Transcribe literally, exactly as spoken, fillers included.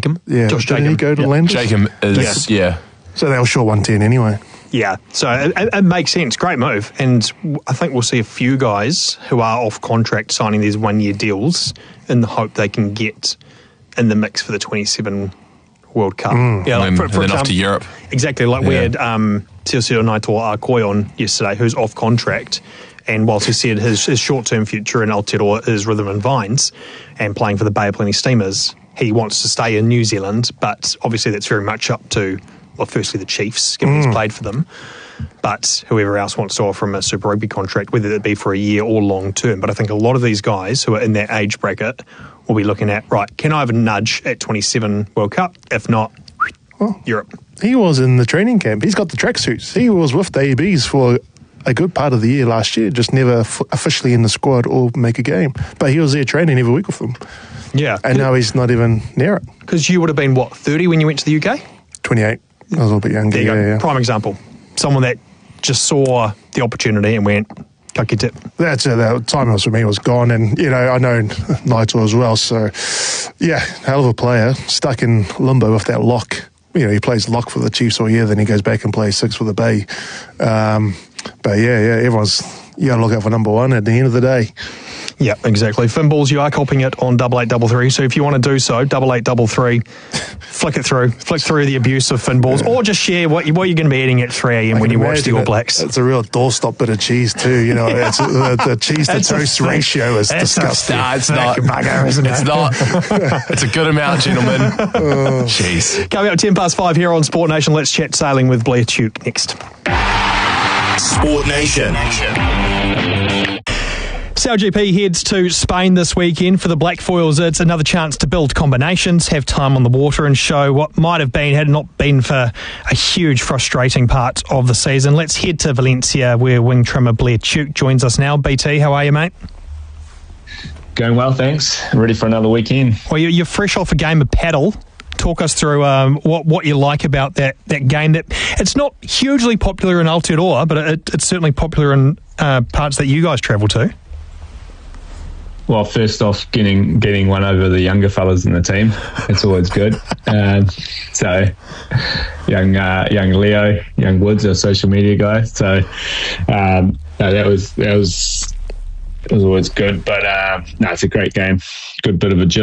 Jacob. Yeah, Josh did Jacob. he go to yeah. Landers? Jacob is, yeah. So they were short one ten anyway. Yeah, so it, it makes sense. Great move. And I think we'll see a few guys who are off contract signing these one-year deals in the hope they can get in the mix for the twenty-seven World Cup. Mm. Yeah, like and for, for then example, off to Europe. Exactly, like we Yeah. had um, Teosio Naitoa Arkoy on yesterday, who's off contract. And whilst he said his, his short-term future in Aotearoa is rhythm and vines and playing for the Bay of Plenty Steamers, he wants to stay in New Zealand, but obviously that's very much up to, well, firstly the Chiefs, given mm. he's played for them, but whoever else wants to offer him a Super Rugby contract, whether it be for a year or long-term. But I think a lot of these guys who are in that age bracket will be looking at, right, can I have a nudge at twenty-seven World Cup? If not, well, Europe. He was in the training camp. He's got the tracksuits. He was with the A Bs for a good part of the year last year, just never f- officially in the squad or make a game. But he was there training every week with them. Yeah. And now he's not even near it. Because you would have been, what, thirty when you went to the U K? twenty-eight. I was a little bit younger. There you yeah, go. yeah. Prime example. Someone that just saw the opportunity and went, go get it. That's it. That time was for me was gone. And, you know, I know Naito as well. So, yeah, hell of a player. Stuck in limbo with that lock. You know, he plays lock for the Chiefs all year, then he goes back and plays six for the Bay. Um, but, yeah, yeah, everyone's, you got to look out for number one at the end of the day. Yeah, exactly. Finballs, you are copying it on double eight double three. So if you want to do so, double eight double three, flick it through, flick through the abuse of Finballs, or just share what, you, what you're going to be eating at three a.m. when you watch the All Blacks. It, it's a real doorstop bit of cheese too. You know, it's, the, the cheese to toast ratio is disgusting. No, it's not. Bugger, isn't it? It's not. It's a good amount, gentlemen. Oh. Jeez. Coming up ten past five here on Sport Nation. Let's chat sailing with Blair Tuke next. Sport Nation. S L G P heads to Spain this weekend for the Black Foils. It's another chance to build combinations, have time on the water and show what might have been had it not been for a huge frustrating part of the season. Let's head to Valencia where wing trimmer Blair Tuke joins us now. B T, how are you, mate? Going well, thanks. Ready for another weekend. Well, you're fresh off a game of paddle. Talk us through um, what what you like about that, that game. That it's not hugely popular in Aotearoa, but it, it's certainly popular in uh, parts that you guys travel to. Well, first off, getting getting one over the younger fellas in the team, it's always good. Um, so, young uh, young Leo, young Woods, our social media guy. So, um, no, that was that was it was always good. But uh, no, it's a great game. Good bit of agility.